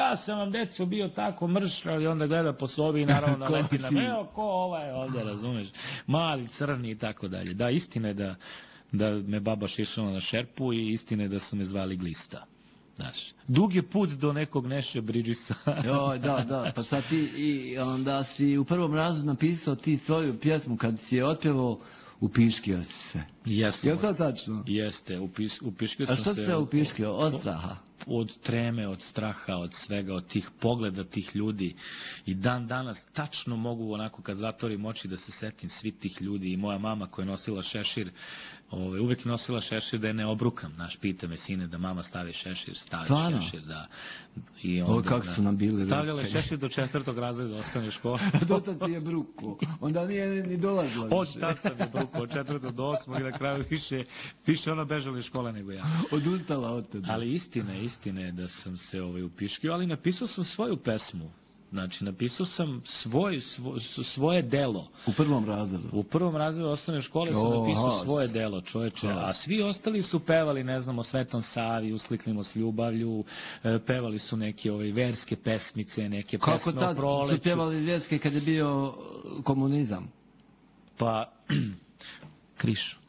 ja sam vam deco bio tako mršav i onda gleda po sobi i naravno naleti na me, ko ovaj ovdje, razumeš, mali, crni i tako dalje. Da, istina je da me baba šišala na šerpu i istina je da su me zvali Glista. Znaš, dug je put do nekog Neše Bridgesa. Joj, da, pa sad ti, i onda si u prvom razredu napisao ti svoju pjesmu kad si je otpjevao, upiškio si se. Jesam. Je li to tačno? Jeste, upiškio sam se. A što se upiškio? Od straha? Od treme, od straha, od svega, od tih pogleda tih ljudi. I dan danas tačno mogu onako kad zatvorim oči da se setim svi tih ljudi. I moja mama koja je nosila šešir, uvek je nosila šešir da je ne obrukam. Naš, pita me sine da mama stavi šešir, šešir, da. I onda, kako su nam bili stavljala je šešir do 4. razreda osnovne škole. Dotad ti je bruko. Onda nije ni dolazila više. Od tad sam je bruko, od 4. do 8. i na kraju više ona bežala iz škole nego ja. Odustala od tebe. Ali istina je da sam se upiškio, ali napisao sam svoju pesmu. Znači, napisao sam svoje delo. U prvom razredu? U prvom razredu osnovne škole sam napisao svoje delo, čoveče. A svi ostali su pevali, ne znam, o Svetom Savi, Uskliknimo s ljubavlju, pevali su neke verske pesmice, neke pesme o proleću. Kako tad su pevali vjerske kad je bio komunizam? Pa, Kriš.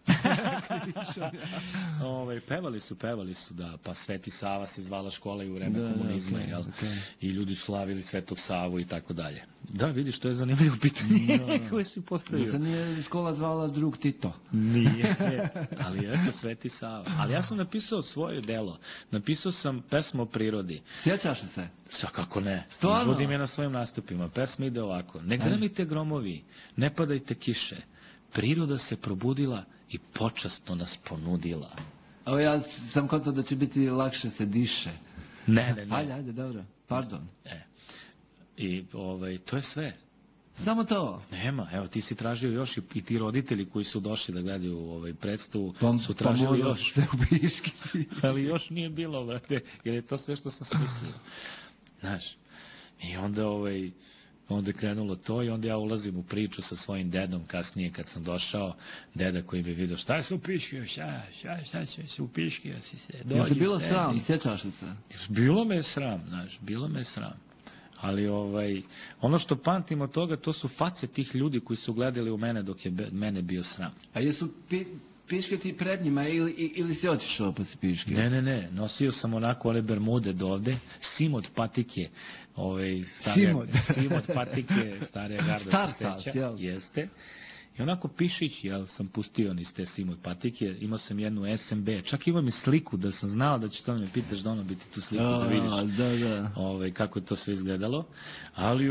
Pevali su, da, pa Sveti Sava se zvala škola i u vreme komunizma, i ljudi slavili Svetog Savu i tako dalje. Da, vidiš, to je zanimljivo pitanje koje si postavio. Da se nije škola zvala Drug Tito? Nije, ali eto Sveti Sava. Ali ja sam napisao svoje delo, napisao sam pesmu o prirodi. Sjećaš li se? Svakako ne. Stvarno? Izvodim je na svojim nastupima. Pesma ide ovako: ne granite gromovi, ne padajte kiše, priroda se probudila i počasno nas ponudila. Evo ja sam kontao da će biti lakše se diše. Ne. Ajde, dobro. Pardon. I to je sve. Samo to? Nema, evo ti si tražio još i ti roditelji koji su došli da gledaju predstavu su tražili još. Ali još nije bilo, brate, jer je to sve što sam smislio. Znaš, i onda je krenulo to i onda ja ulazim u priču sa svojim dedom kasnije kad sam došao, deda koji bi vidio šta se upiškio, šta se upiškio si se, dođi. Je se bilo sram, sjećaš li se? Bilo me je sram, znaš, bilo me je sram. Ali ono što pamtim od toga, to su face tih ljudi koji su gledali u mene dok je mene bio sram. A jesu piške ti pred njima ili si otišao pa si piške? Ne, nosio sam onako one bermude dovde, simod patike, simod patike, starija garda se seća, jeste. I onako pišić, sam pustio niz te simod patike, imao sam jednu SMB, čak imam i sliku da sam znao da će to me pitaš da biti tu sliku da vidiš kako je to sve izgledalo. Ali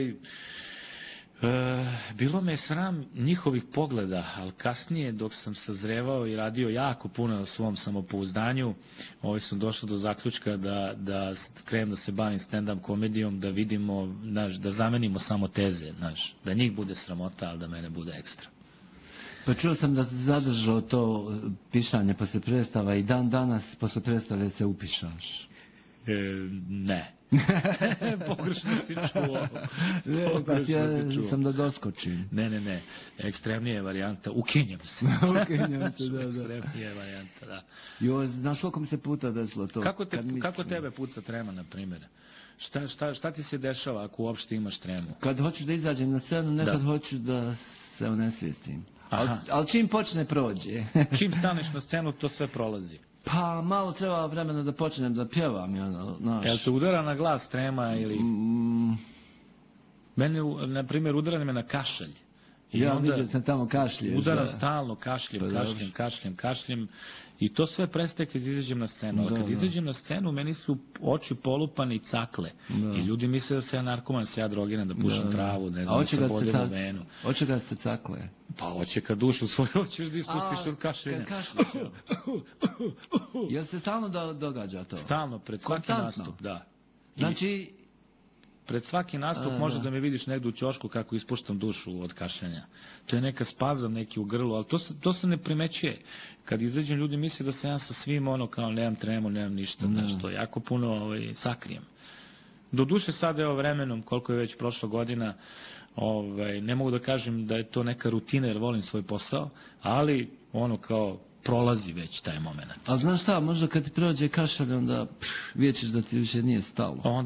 bilo me sram njihovih pogleda, ali kasnije dok sam sazrevao i radio jako puno na svom samopouzdanju, sam došao do zaključka da krenem da se bavim stand-up komedijom, da vidimo, da zamenimo samo teze, da njih bude sramota, ali da mene bude ekstra. Pa čuo sam da si zadržao to pišanje posle predstava i dan danas posle predstave se upišaš. Ne. Pogrešno si čuo. Ja sam da doskočim. Ne. Ekstremnija varijanta. Ukenjam se. Ekstremnija varijanta, da. Znaš koliko mi se puta desilo to? Kako tebe puca trema, na primjer? Šta ti se dešava ako uopšte imaš tremu? Kad hoću da izađem na scenu, nekad hoću da se onesvijestim. Ali čim počne prođe. Čim staneš na scenu, to sve prolazi. Pa malo treba vremena da počnem da pjevam. Jel te udara na glas trema ili... Mene, na primjer, udara me na kašalj. Ja vidio sam tamo kašlješ. Udaram stalno, kašljem. I to sve prestaje kad izađem na scenu. Ali kad izađem na scenu, meni su oči polupane i cakle. I ljudi misle da se ja narkoman, se ja drogiram, da pušam travu, ne znam, da se bodem u venu. Oće kad se cakle? Pa hoće kad dušu svoju hoćeš da ispustiš od kašljenja. Jel se stalno događa to? Stalno, pred svaki nastup, da. Znači... Pred svaki nastup može da me vidiš negdje u ćošku kako ispuštam dušu od kašljanja. To je neka spazam neki u grlu, ali to se ne primećuje. Kad izađem, ljudi misle da sam ja sa svim kao nemam tremu, nemam ništa, što jako puno sakrijem. Doduše sad vremenom, koliko je već prošla godina, ne mogu da kažem da je to neka rutina jer volim svoj posao, ali kao prolazi već taj moment. Ali znaš šta, možda kad ti prođe kašalj, onda vidjet ćeš da ti više nije stalo.